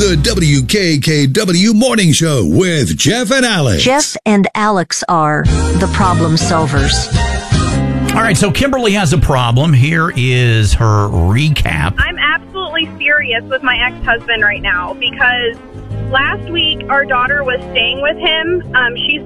The WKKW Morning Show with Jeff and Alex. Jeff and Alex are the problem solvers. All right, so Kimberly has a problem. Here is her recap. I'm absolutely furious with my ex-husband right now because last week our daughter was staying with him. She's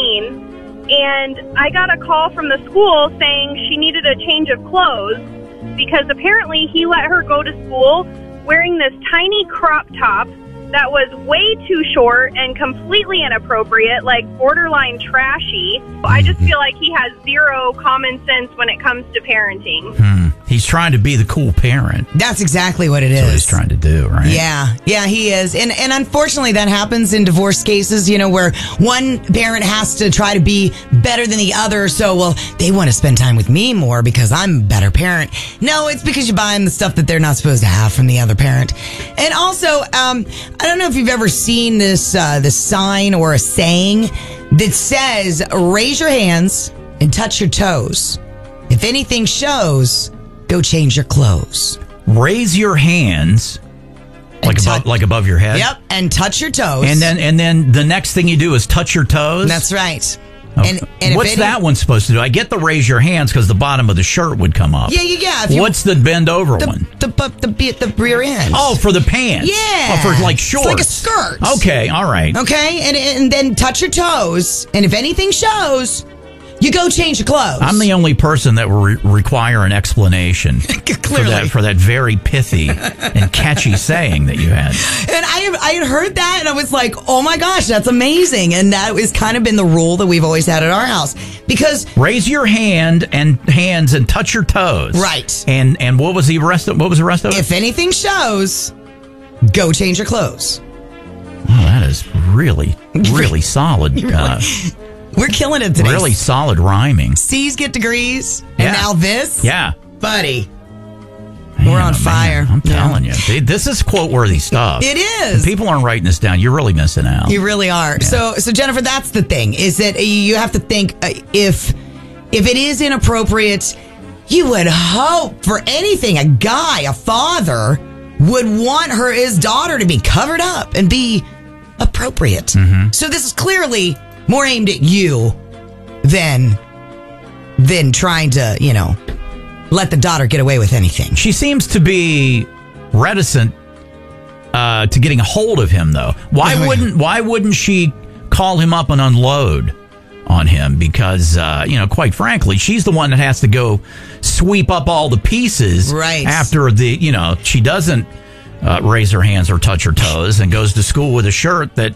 13, and I got a call from the school saying she needed a change of clothes because apparently he let her go to school wearing this tiny crop top that was way too short and completely inappropriate, like borderline trashy. I just feel like he has zero common sense when it comes to parenting. He's trying to be the cool parent. That's exactly what it is. That's what he's trying to do, right? Yeah, he is. And unfortunately, that happens in divorce cases, where one parent has to try to be better than the other. So, they want to spend time with me more because I'm a better parent. No, it's because you buy them the stuff that they're not supposed to have from the other parent. And also, I don't know if you've ever seen this sign or a saying that says, raise your hands and touch your toes. If anything shows, go change your clothes. Raise your hands like above your head. Yep, and touch your toes. And then the next thing you do is touch your toes. That's right. Okay. And what's that one supposed to do? I get the raise your hands because the bottom of the shirt would come up. Yeah. What's the bend over one? The rear end. Oh, for the pants. Yeah. For like shorts. It's like a skirt. Okay, all right. Okay, and then touch your toes. And if anything shows, you go change your clothes. I'm the only person that will require an explanation for that very pithy and catchy saying that you had. And I had heard that, and I was like, oh my gosh, that's amazing. And that has kind of been the rule that we've always had at our house. Because raise your hands and touch your toes. Right. And what was the rest of it? If anything shows, go change your clothes. Wow, that is really, really solid. We're killing it today. Really solid rhyming. C's get degrees, and now this? Yeah. Buddy. We're on fire. I'm telling you. This is quote-worthy stuff. It is. If people aren't writing this down, you're really missing out. You really are. Yeah. So Jennifer, that's the thing, is that you have to think if it is inappropriate, you would hope for anything, a father would want his daughter to be covered up and be appropriate. Mm-hmm. So this is clearly more aimed at you than trying to, let the daughter get away with anything. She seems to be reticent to getting a hold of him, though. Why wouldn't she call him up and unload on him? Because, quite frankly, she's the one that has to go sweep up all the pieces after she doesn't raise her hands or touch her toes and goes to school with a shirt that